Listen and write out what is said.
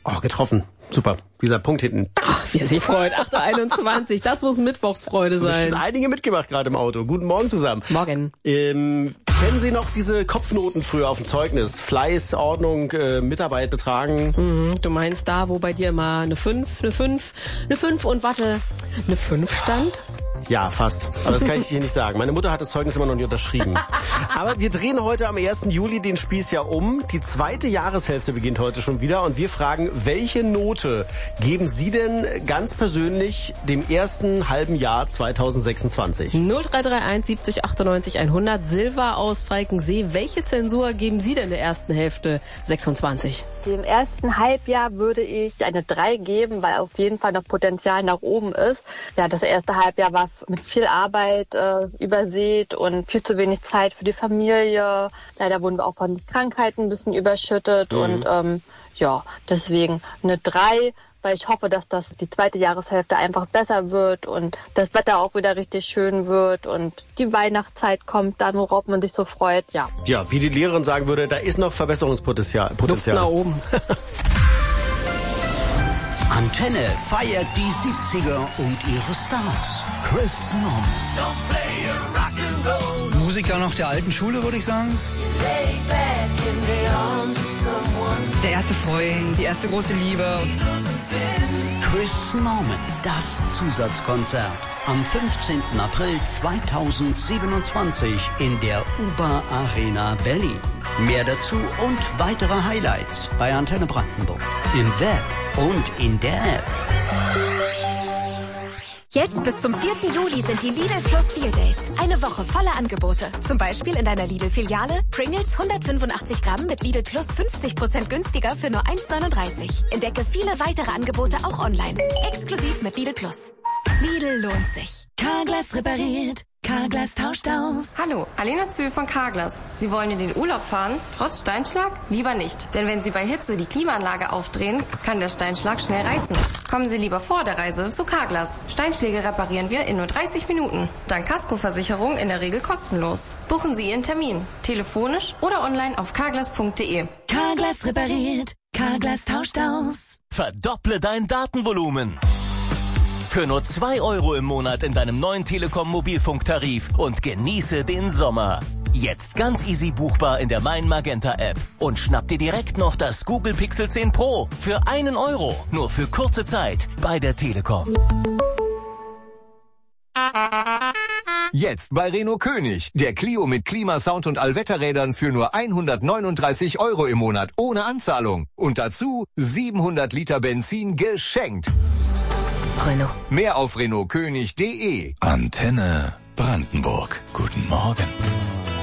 getroffen. Super. Dieser Punkt hinten. Ach, wie er sich freut. 8.21 Uhr. Das muss Mittwochsfreude sein. Schon einige mitgemacht gerade im Auto. Guten Morgen zusammen. Morgen. Kennen Sie noch diese Kopfnoten früher auf dem Zeugnis? Fleiß, Ordnung, Mitarbeit, Betragen? Du meinst da, wo bei dir immer eine 5 und warte, eine 5 stand? Ja, fast. Aber das kann ich dir nicht sagen. Meine Mutter hat das Zeugnis immer noch nicht unterschrieben. Aber wir drehen heute am 1. Juli den Spieß ja um. Die zweite Jahreshälfte beginnt heute schon wieder. Und wir fragen, welche Note geben Sie denn ganz persönlich dem ersten halben Jahr 2026? 0331 70 98 100. Silva aus Falkensee. Welche Zensur geben Sie denn der ersten Hälfte 26? Dem ersten Halbjahr würde ich eine 3 geben, weil auf jeden Fall noch Potenzial nach oben ist. Ja, das erste Halbjahr war mit viel Arbeit übersät und viel zu wenig Zeit für die Familie. Leider wurden wir auch von Krankheiten ein bisschen überschüttet und deswegen eine 3, weil ich hoffe, dass das die zweite Jahreshälfte einfach besser wird und das Wetter auch wieder richtig schön wird und die Weihnachtszeit kommt dann, worauf man sich so freut, ja. Ja, wie die Lehrerin sagen würde, da ist noch Verbesserungspotenzial. Luft nach oben. Antenne feiert die 70er und ihre Stars. Chris Norman. Musiker noch der alten Schule, würde ich sagen. Der erste Freund, die erste große Liebe. Chris Norman, das Zusatzkonzert. Am 15. April 2027 in der UBA Arena Berlin. Mehr dazu und weitere Highlights bei Antenne Brandenburg. Im Web und in der App. Jetzt bis zum 4. Juli sind die Lidl Plus Deal Days. Eine Woche voller Angebote. Zum Beispiel in deiner Lidl-Filiale Pringles 185 Gramm mit Lidl Plus 50% günstiger für nur 1,39. Entdecke viele weitere Angebote auch online. Exklusiv mit Lidl Plus. Lidl lohnt sich. Carglass repariert. Carglass tauscht aus. Hallo, Alena Zühl von Carglass. Sie wollen in den Urlaub fahren, trotz Steinschlag? Lieber nicht. Denn wenn Sie bei Hitze die Klimaanlage aufdrehen, kann der Steinschlag schnell reißen. Kommen Sie lieber vor der Reise zu Carglass. Steinschläge reparieren wir in nur 30 Minuten. Dank Kaskoversicherung in der Regel kostenlos. Buchen Sie Ihren Termin. Telefonisch oder online auf carglass.de. Carglass repariert. Carglass tauscht aus. Verdopple dein Datenvolumen. Für nur 2 € im Monat in deinem neuen Telekom-Mobilfunktarif und genieße den Sommer. Jetzt ganz easy buchbar in der Mein Magenta App. Und schnapp dir direkt noch das Google Pixel 10 Pro für 1 €. Nur für kurze Zeit bei der Telekom. Jetzt bei Renault König. Der Clio mit Klimasound und Allwetterrädern für nur 139 € im Monat ohne Anzahlung. Und dazu 700 Liter Benzin geschenkt. Renault. Mehr auf renaultkönig.de. Antenne Brandenburg. Guten Morgen.